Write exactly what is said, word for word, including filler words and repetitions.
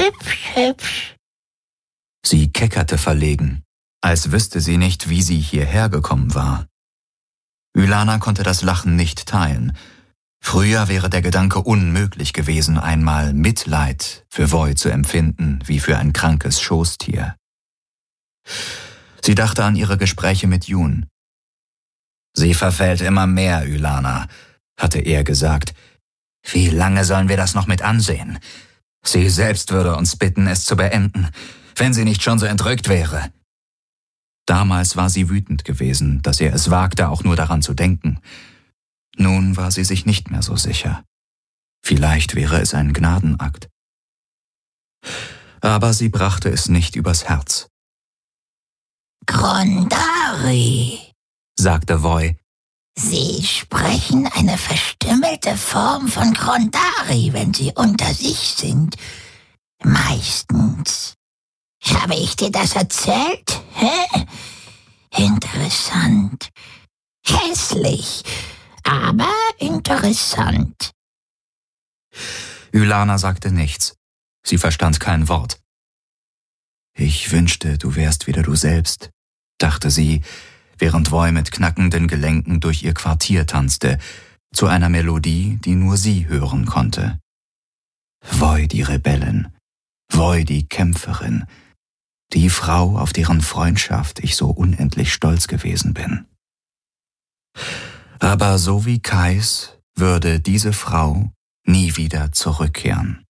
hübsch, hübsch. Sie keckerte verlegen, als wüsste sie nicht, wie sie hierher gekommen war. Ylana konnte das Lachen nicht teilen. Früher wäre der Gedanke unmöglich gewesen, einmal Mitleid für Voi zu empfinden, wie für ein krankes Schoßtier. Sie dachte an ihre Gespräche mit Jun. »Sie verfällt immer mehr, Ylana«, hatte er gesagt. »Wie lange sollen wir das noch mit ansehen? Sie selbst würde uns bitten, es zu beenden, wenn sie nicht schon so entrückt wäre.« Damals war sie wütend gewesen, dass er es wagte, auch nur daran zu denken. Nun war sie sich nicht mehr so sicher. Vielleicht wäre es ein Gnadenakt. Aber sie brachte es nicht übers Herz. »Grondari«, sagte Voi. »Sie sprechen eine verstümmelte Form von Grondari, wenn Sie unter sich sind. Meistens. Habe ich dir das erzählt? Hä? Interessant. Hässlich, aber interessant.« Ylana sagte nichts. Sie verstand kein Wort. »Ich wünschte, du wärst wieder du selbst«, dachte sie, während Voi mit knackenden Gelenken durch ihr Quartier tanzte, zu einer Melodie, die nur sie hören konnte. Voi die Rebellin, Voi die Kämpferin, die Frau, auf deren Freundschaft ich so unendlich stolz gewesen bin. Aber so wie Kais würde diese Frau nie wieder zurückkehren.